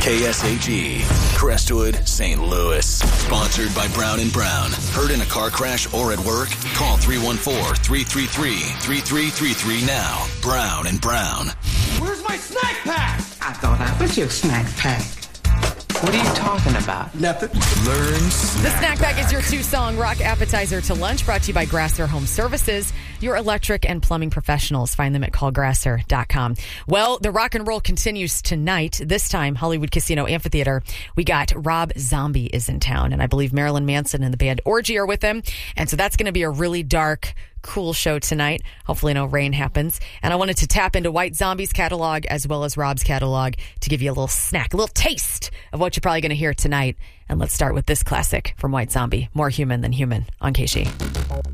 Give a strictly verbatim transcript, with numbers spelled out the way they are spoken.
K S H E, Crestwood, Saint Louis. Sponsored by Brown and Brown. Hurt in a car crash or at work? Call three one four, three three three, three three three three now. Brown and Brown. Where's my snack pack? I thought I was your snack pack. What are you talking about? Nothing. Learn The Snack Pack is your two-song rock appetizer to lunch, brought to you by Grasser Home Services, your electric and plumbing professionals. Find them at call grasser dot com. Well, the rock and roll continues tonight. This time, Hollywood Casino Amphitheater. We got Rob Zombie is in town, and I believe Marilyn Manson and the band Orgy are with him. And so that's going to be a really dark, cool show tonight. Hopefully no rain happens. And I wanted to tap into White Zombie's catalog as well as Rob's catalog to give you a little snack, a little taste of what you're probably going to hear tonight. And let's start with this classic from White Zombie, More Human Than Human on K S H E.